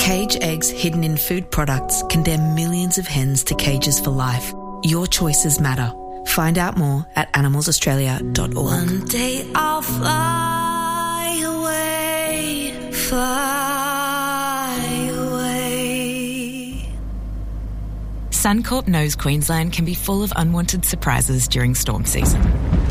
Cage eggs hidden in food products condemn millions of hens to cages for life. Your choices matter. Find out more at animalsaustralia.org. One day I'll fly away, fly away. Suncorp knows Queensland can be full of unwanted surprises during storm season.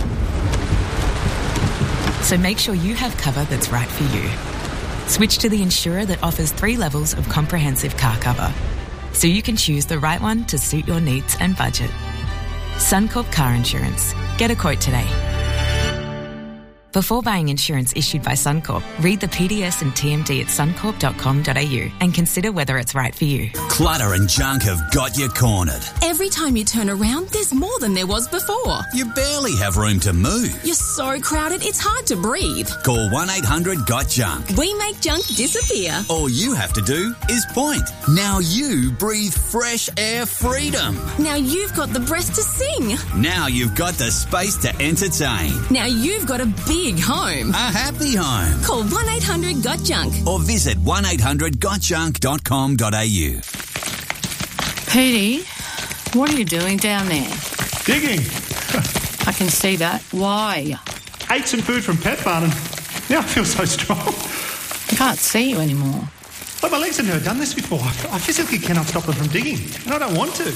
So make sure you have cover that's right for you. Switch to the insurer that offers 3 levels of comprehensive car cover, so you can choose the right one to suit your needs and budget. Suncorp Car Insurance. Get a quote today. Before buying insurance issued by Suncorp, read the PDS and TMD at suncorp.com.au and consider whether it's right for you. Clutter and junk have got you cornered. Every time you turn around, there's more than there was before. You barely have room to move. You're so crowded, it's hard to breathe. Call 1-800-GOT-JUNK. We make junk disappear. All you have to do is point. Now you breathe fresh air freedom. Now you've got the breath to sing. Now you've got the space to entertain. Now you've got a big home. A happy home. Call 1-800-GOT-JUNK. Or visit 1-800-GOTJUNK.com.au. Petey, what are you doing down there? Digging. I can see that. Why? Ate some food from Pet Barn and now I feel so strong. I can't see you anymore. But my legs have never done this before. I physically cannot stop them from digging, and I don't want to.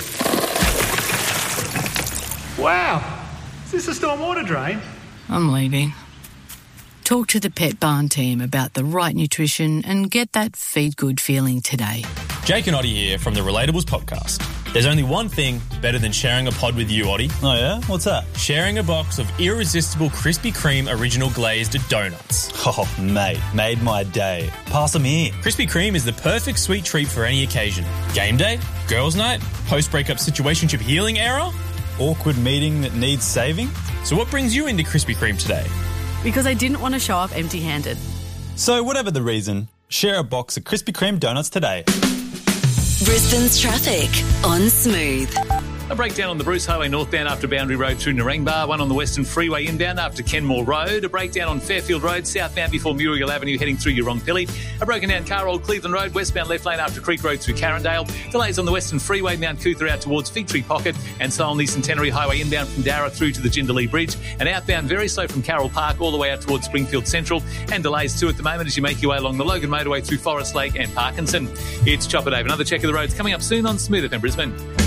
Wow. Is this a stormwater drain? I'm leaving. Talk to the Pet Barn team about the right nutrition and get that feed good feeling today. Jake and Oddie here from the Relatables podcast. There's only one thing better than sharing a pod with you, Oddie. Oh yeah? What's that? Sharing a box of irresistible Krispy Kreme original glazed donuts. Oh, mate, made my day. Pass them here. Krispy Kreme is the perfect sweet treat for any occasion. Game day, girls' night, post-breakup situationship healing era. Awkward meeting that needs saving. So what brings you into Krispy Kreme today? Because I didn't want to show up empty-handed. So whatever the reason, share a box of Krispy Kreme donuts today. Brisbane's traffic on Smooth. A breakdown on the Bruce Highway northbound after Boundary Road through Narangba, one on the Western Freeway inbound after Kenmore Road, a breakdown on Fairfield Road southbound before Muriel Avenue heading through Urongpilly, a broken down car old Cleveland Road westbound left lane after Creek Road through Carindale, delays on the Western Freeway Mount Cootha out towards Fig Tree Pocket, and so on the Centenary Highway inbound from Darra through to the Jindalee Bridge, and outbound very slow from Carroll Park all the way out towards Springfield Central, and delays too at the moment as you make your way along the Logan Motorway through Forest Lake and Parkinson. It's Chopper Dave. Another check of the roads coming up soon on Smooth FM Brisbane.